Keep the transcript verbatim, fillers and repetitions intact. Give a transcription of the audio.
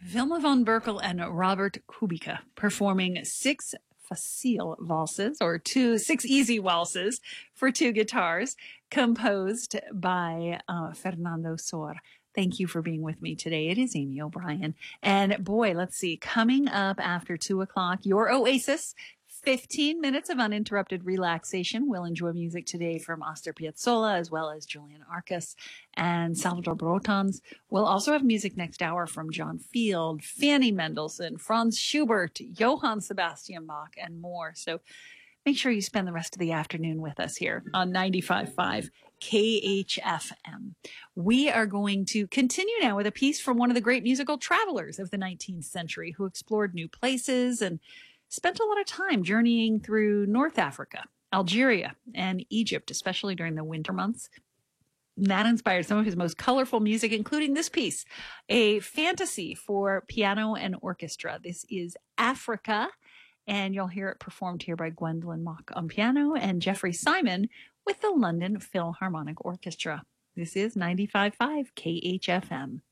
Vilma von Berkel and Robert Kubica performing six facile valses, or two six easy waltzes for two guitars, composed by uh, Fernando Sor. Thank you for being with me today. It is Amy O'Brien. And boy, let's see, coming up after two o'clock, your Oasis, fifteen minutes of uninterrupted relaxation. We'll enjoy music today from Astor Piazzolla, as well as Julian Arcus and Salvador Brotons. We'll also have music next hour from John Field, Fanny Mendelssohn, Franz Schubert, Johann Sebastian Bach, and more. So make sure you spend the rest of the afternoon with us here on ninety-five point five K H F M. We are going to continue now with a piece from one of the great musical travelers of the nineteenth century who explored new places and spent a lot of time journeying through North Africa, Algeria, and Egypt, especially during the winter months. And that inspired some of his most colorful music, including this piece, a fantasy for piano and orchestra. This is Africa, and you'll hear it performed here by Gwendolyn Mock on piano and Jeffrey Simon with the London Philharmonic Orchestra. This is ninety-five point five K H F M.